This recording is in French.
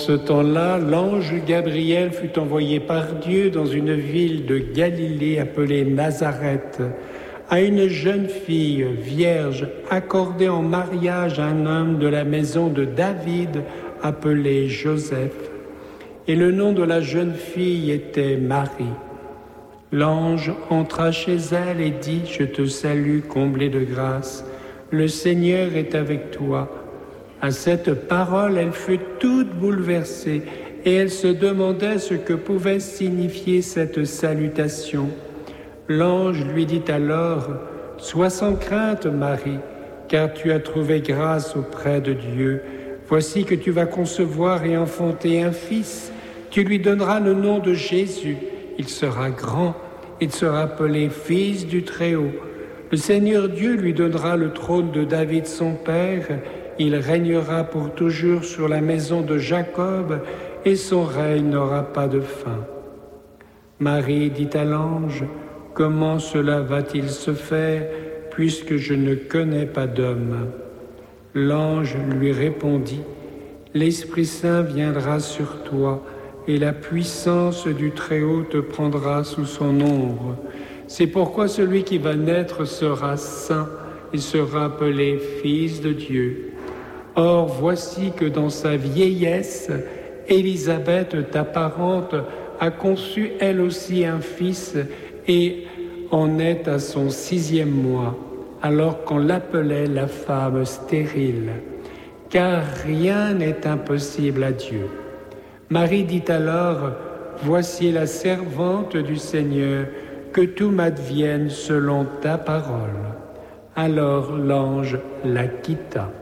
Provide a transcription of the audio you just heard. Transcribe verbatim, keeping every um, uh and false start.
Ce temps-là, l'ange Gabriel fut envoyé par Dieu dans une ville de Galilée appelée Nazareth, à une jeune fille vierge accordée en mariage à un homme de la maison de David appelé Joseph. Et le nom de la jeune fille était Marie. L'ange entra chez elle et dit « Je te salue, comblée de grâce, le Seigneur est avec toi. » À cette parole, elle fut toute bouleversée et elle se demandait ce que pouvait signifier cette salutation. L'ange lui dit alors « Sois sans crainte, Marie, car tu as trouvé grâce auprès de Dieu. Voici que tu vas concevoir et enfanter un fils. Tu lui donneras le nom de Jésus. Il sera grand, il sera appelé Fils du Très-Haut. Le Seigneur Dieu lui donnera le trône de David son père. Il régnera pour toujours sur la maison de Jacob et son règne n'aura pas de fin. » Marie dit à l'ange « Comment cela va-t-il se faire puisque je ne connais pas d'homme ?» L'ange lui répondit « L'Esprit Saint viendra sur toi et la puissance du Très-Haut te prendra sous son ombre. C'est pourquoi celui qui va naître sera saint et sera appelé Fils de Dieu. Or, voici que dans sa vieillesse, Élisabeth, ta parente, a conçu elle aussi un fils et en est à son sixième mois, alors qu'on l'appelait la femme stérile. Car rien n'est impossible à Dieu. Marie dit alors, « Voici la servante du Seigneur, que tout m'advienne selon ta parole. » Alors l'ange la quitta.